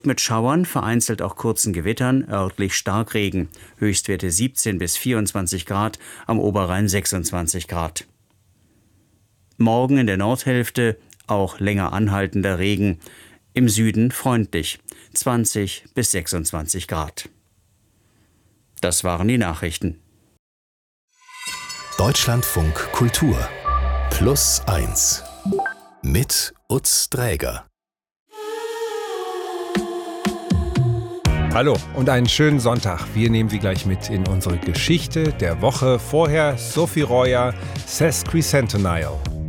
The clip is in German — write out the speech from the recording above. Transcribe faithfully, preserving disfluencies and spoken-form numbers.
Mit Schauern, vereinzelt auch kurzen Gewittern, örtlich Starkregen. Höchstwerte siebzehn bis vierundzwanzig Grad, am Oberrhein sechsundzwanzig Grad. Morgen in der Nordhälfte auch länger anhaltender Regen. Im Süden freundlich, zwanzig bis sechsundzwanzig Grad. Das waren die Nachrichten. Deutschlandfunk Kultur Plus eins mit Utz Dräger. Hallo und einen schönen Sonntag. Wir nehmen Sie gleich mit in unsere Geschichte der Woche. Vorher Sophie Royer, Sesquicentennial.